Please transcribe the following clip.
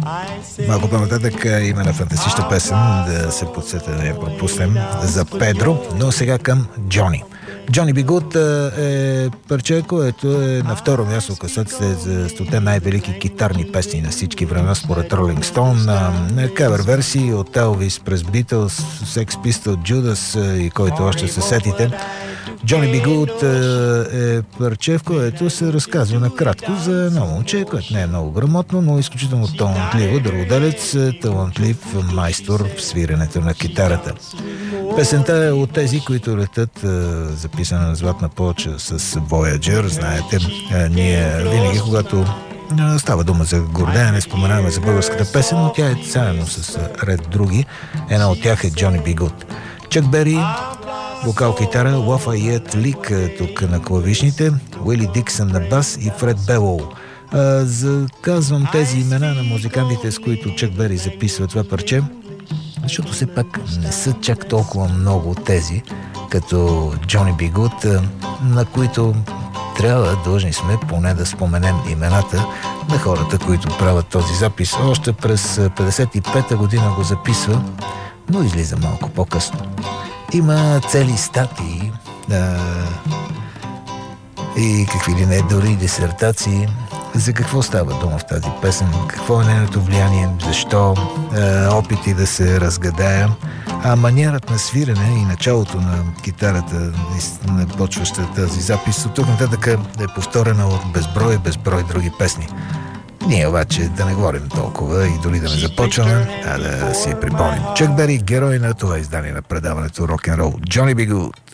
Малко по-нататък има една фантастична песен, да се подсета да я пропуснем, за Педро, но сега към Джони. Джони Би Гуд е парче, което е на второ място в класацията за 100 най-велики китарни песни на всички времена според Ролинг Стоун. Кавер версии от Елвис през Beatles, Sex Pistols, Judas и който още се сетите. Джони Би Гуд е парче, в което се разказва накратко за едно момче, което не е много грамотно, но изключително талантливо дърводелец, талантлив майстор в свиренето на китарата. Песента е от тези, които летят, записана на златна плоча с Voyager. Знаете, ние винаги, когато става дума за гордеене, споменаваме за българската песен, но тя е заедно с ред други. Една от тях е Джони Би Гуд. Чак Бери, вокал-китара, Лафайет Лик тук на клавишните, Уили Диксън на бас и Фред Белоу. Заказвам тези имена на музикантите, с които Чак Бери записва това парче, защото все пак не са чак толкова много тези, като Джони Би Гуд, на които длъжни сме поне да споменем имената на хората, които правят този запис. Още през 55-та година го записва, но излиза малко по-късно. Има цели статии и какви ли не, дори дисертации за какво става дума в тази песен, какво е нейното влияние, защо, опити да се разгадая, а маниерът на свирене и началото на китарата, на почваща тази запис, от тук нататък е повторена от безброй други песни. Ние обаче да не говорим толкова и дори да не започваме, а да си припомним. Чак Бери, герой на това издание на предаването Рок-н-рол. Джони Би Гуд.